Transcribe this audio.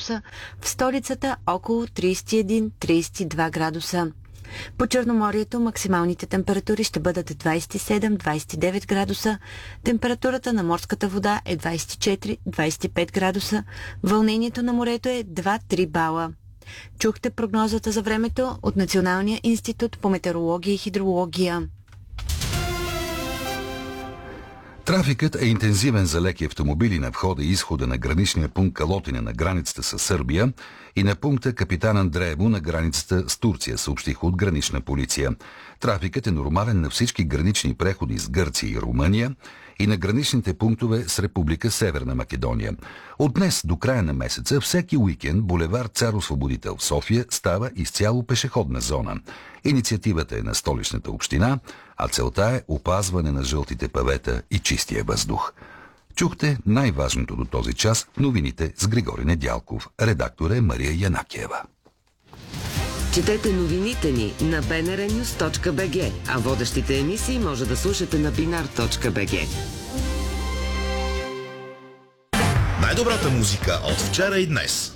градуса, в столицата около 31-32 градуса. По Черноморието максималните температури ще бъдат 27-29 градуса, температурата на морската вода е 24-25 градуса, вълнението на морето е 2-3 бала. Чухте прогнозата за времето от Националния институт по метеорология и хидрология. Трафикът е интензивен за леки автомобили на входа и изхода на граничния пункт Калотина на границата с Сърбия и на пункта Капитан Андреево на границата с Турция, съобщиха от гранична полиция. Трафикът е нормален на всички гранични преходи с Гърция и Румъния и на граничните пунктове с Република Северна Македония. От днес до края на месеца всеки уикенд булевард Цар Освободител в София става изцяло пешеходна зона. Инициативата е на Столичната община, а целта е опазване на жълтите павета и чистия въздух. Чухте най-важното до този час новините с Григори Недялков. Редактор е Мария Янакиева. Четете новините ни на bnrnews.bg, а водещите емисии може да слушате на binar.bg. Най-добрата музика от вчера и днес.